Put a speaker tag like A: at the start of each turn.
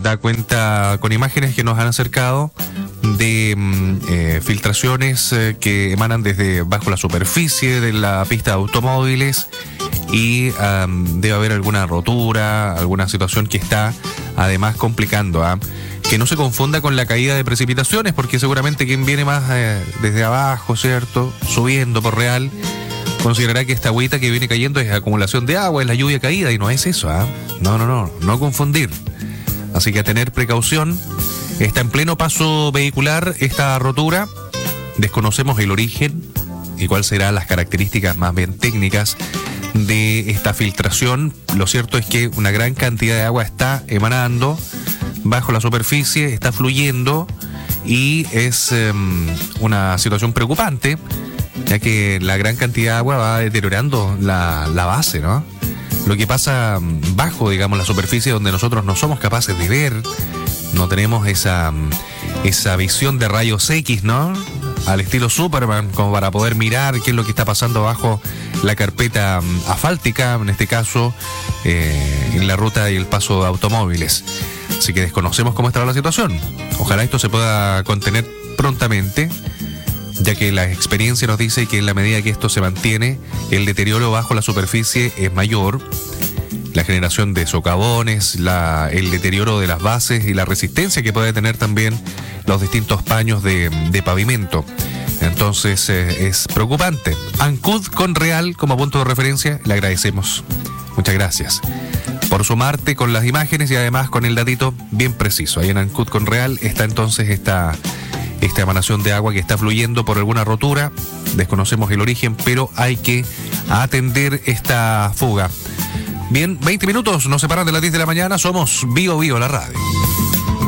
A: da cuenta con imágenes que nos han acercado de filtraciones que emanan desde bajo la superficie de la pista de automóviles y debe haber alguna rotura, alguna situación que está además complicando. Que no se confunda con la caída de precipitaciones, porque seguramente quien viene más desde abajo, ¿cierto?, subiendo por real, considerará que esta agüita que viene cayendo es acumulación de agua, es la lluvia caída, y no es eso, no confundir. Así que a tener precaución. Está en pleno paso vehicular esta rotura, desconocemos el origen y cuáles serán las características más bien técnicas de esta filtración. Lo cierto es que una gran cantidad de agua está emanando bajo la superficie, está fluyendo y es una situación preocupante, ya que la gran cantidad de agua va deteriorando la base, ¿no? Lo que pasa bajo, digamos, la superficie donde nosotros no somos capaces de ver, no tenemos esa visión de rayos X, ¿no? Al estilo Superman, como para poder mirar qué es lo que está pasando bajo la carpeta asfáltica, en este caso, en la ruta y el paso de automóviles. Así que desconocemos cómo estará la situación. Ojalá esto se pueda contener prontamente, ya que la experiencia nos dice que en la medida que esto se mantiene, el deterioro bajo la superficie es mayor, la generación de socavones, el deterioro de las bases y la resistencia que puede tener también los distintos paños de pavimento. Entonces es preocupante. Ancud con Real como punto de referencia, le agradecemos. Muchas gracias por sumarte con las imágenes y además con el datito bien preciso. Ahí en Ancud con Real está entonces esta emanación de agua que está fluyendo por alguna rotura. Desconocemos el origen, pero hay que atender esta fuga. Bien, 20 minutos nos separan de las 10 de la mañana. Somos Bio Bio, la radio.